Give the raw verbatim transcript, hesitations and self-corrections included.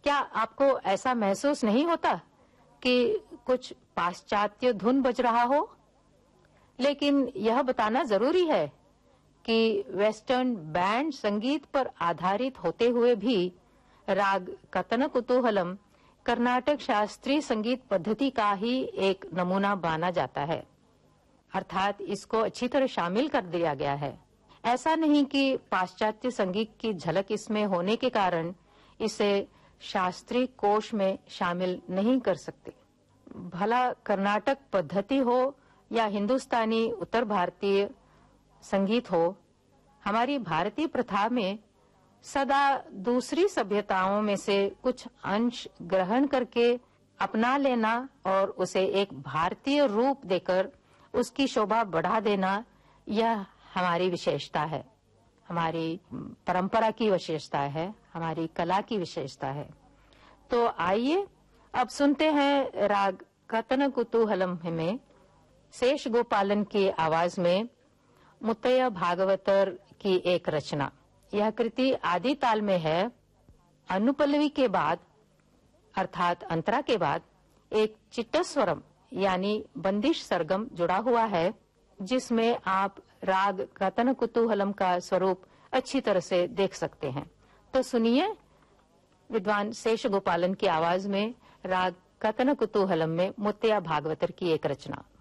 क्या आपको ऐसा महसूस नहीं होता कि कुछ पाश्चात्य धुन बज रहा हो? लेकिन यह बताना जरूरी है कि वेस्टर्न बैंड संगीत पर आधारित होते हुए भी राग कतन कुतूहलम कर्नाटक शास्त्रीय संगीत पद्धति का ही एक नमूना माना जाता है, अर्थात इसको अच्छी तरह शामिल कर दिया गया है। ऐसा नहीं कि पाश्चात्य संगीत की झलक इसमें होने के कारण इसे शास्त्रीय कोश में शामिल नहीं कर सकते। भला कर्नाटक पद्धति हो या हिंदुस्तानी उत्तर भारतीय संगीत हो, हमारी भारतीय प्रथा में सदा दूसरी सभ्यताओं में से कुछ अंश ग्रहण करके अपना लेना और उसे एक भारतीय रूप देकर उसकी शोभा बढ़ा देना, यह हमारी विशेषता है, हमारी परंपरा की विशेषता है, हमारी कला की विशेषता है। तो आइए अब सुनते हैं राग कतन कुतूहलम में शेष गोपालन की आवाज में मुत्तैया भागवतर की एक रचना। यह कृति आदि ताल में है। अनुपल्लवी के बाद अर्थात अंतरा के बाद एक चिट्टस्वरम यानी बंदिश सरगम जुड़ा हुआ है, जिसमें आप राग कतन कुतूहलम का स्वरूप अच्छी तरह से देख सकते हैं। तो सुनिए विद्वान शेष गोपालन की आवाज में राग कतन कुतूहलम में मुत्तैया भागवतर की एक रचना।